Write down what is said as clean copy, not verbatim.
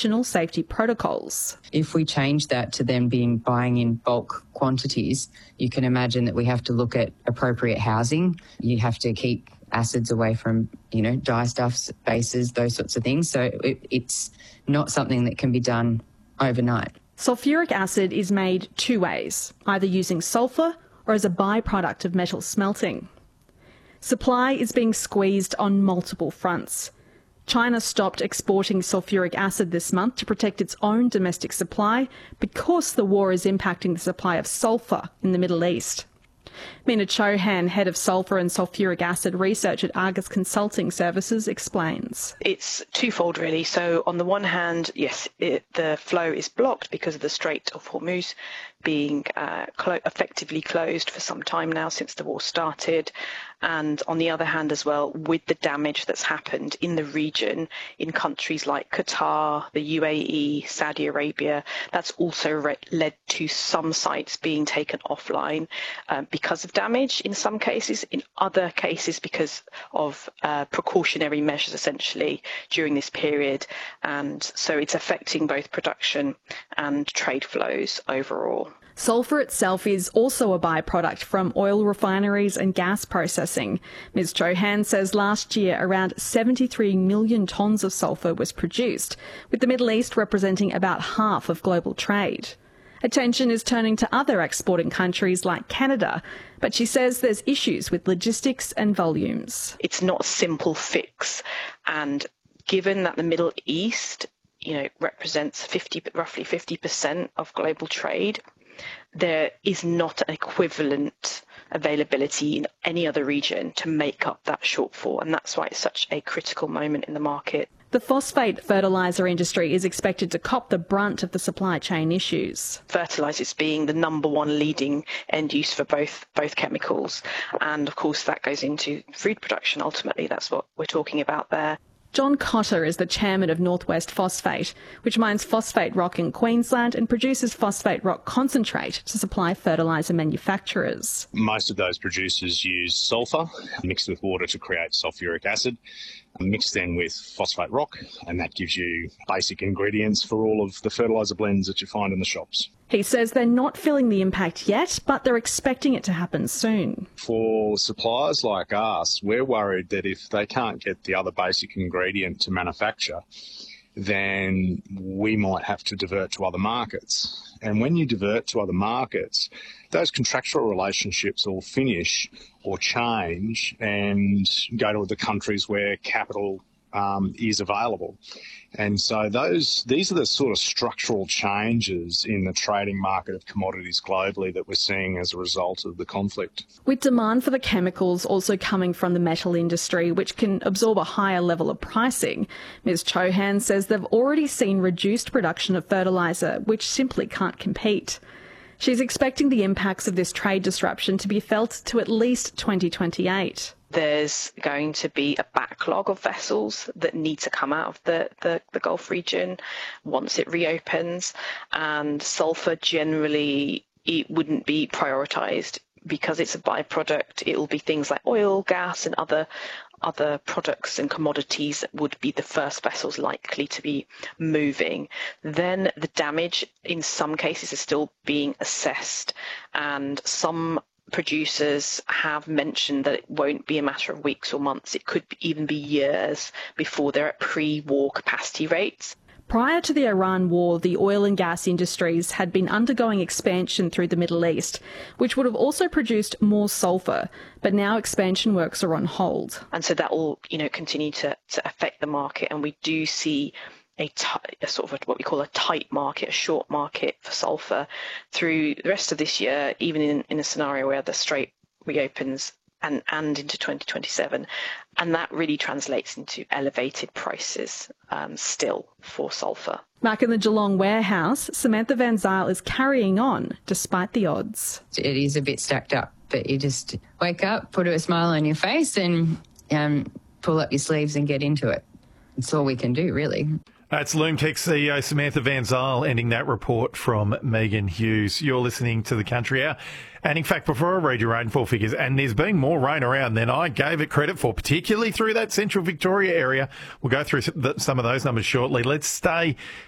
national safety protocols. If we change that to them buying in bulk quantities, you can imagine that we have to look at appropriate housing. You have to keep acids away from, dyestuffs, bases, those sorts of things. So it's not something that can be done overnight. Sulfuric acid is made two ways, either using sulphur or as a byproduct of metal smelting. Supply is being squeezed on multiple fronts. China stopped exporting sulfuric acid this month to protect its own domestic supply because the war is impacting the supply of sulphur in the Middle East. Mina Chauhan, head of sulphur and sulfuric acid research at Argus Consulting Services, explains. It's twofold, really. So on the one hand, yes, the flow is blocked because of the Strait of Hormuz being effectively closed for some time now since the war started. And on the other hand as well, with the damage that's happened in the region, in countries like Qatar, the UAE, Saudi Arabia, that's also led to some sites being taken offline because of damage in some cases, in other cases because of precautionary measures essentially during this period. And so it's affecting both production and trade flows overall. Sulphur itself is also a byproduct from oil refineries and gas processing. Ms Chauhan says last year around 73 million tonnes of sulphur was produced, with the Middle East representing about half of global trade. Attention is turning to other exporting countries like Canada, but she says there's issues with logistics and volumes. It's not a simple fix, and given that the Middle East, represents roughly 50% of global trade, there is not an equivalent availability in any other region to make up that shortfall, and that's why it's such a critical moment in the market. The phosphate fertiliser industry is expected to cop the brunt of the supply chain issues. Fertilisers being the number one leading end use for both chemicals, and of course that goes into food production ultimately. That's what we're talking about there. John Cotter is the chairman of Northwest Phosphate, which mines phosphate rock in Queensland and produces phosphate rock concentrate to supply fertiliser manufacturers. Most of those producers use sulphur mixed with water to create sulfuric acid, mixed then with phosphate rock, and that gives you basic ingredients for all of the fertiliser blends that you find in the shops. He says they're not feeling the impact yet, but they're expecting it to happen soon. For suppliers like us, we're worried that if they can't get the other basic ingredient to manufacture, then we might have to divert to other markets. And when you divert to other markets, those contractual relationships will finish or change and go to the countries where capital is available. And so these are the sort of structural changes in the trading market of commodities globally that we're seeing as a result of the conflict. With demand for the chemicals also coming from the metal industry, which can absorb a higher level of pricing, Ms Chauhan says they've already seen reduced production of fertiliser, which simply can't compete. She's expecting the impacts of this trade disruption to be felt to at least 2028. There's going to be a backlog of vessels that need to come out of the Gulf region once it reopens, and sulphur generally it wouldn't be prioritised because it's a byproduct. It will be things like oil, gas and other products and commodities that would be the first vessels likely to be moving. Then the damage in some cases is still being assessed, and some producers have mentioned that it won't be a matter of weeks or months. It could even be years before they're at pre-war capacity rates. Prior to the Iran war, the oil and gas industries had been undergoing expansion through the Middle East, which would have also produced more sulphur, but now expansion works are on hold. And so that will, continue to affect the market, and we do see a sort of what we call a tight market, a short market for sulphur through the rest of this year, even in a scenario where the Strait reopens and into 2027. And that really translates into elevated prices still for sulphur. Back in the Geelong warehouse, Samantha Van Zyl is carrying on despite the odds. It is a bit stacked up, but you just wake up, put a smile on your face and pull up your sleeves and get into it. That's all we can do, really. That's Loomtech CEO Samantha Van Zyl ending that report from Megan Hughes. You're listening to The Country Hour. And in fact, before I read your rainfall figures, and there's been more rain around than I gave it credit for, particularly through that central Victoria area. We'll go through some of those numbers shortly. Let's stay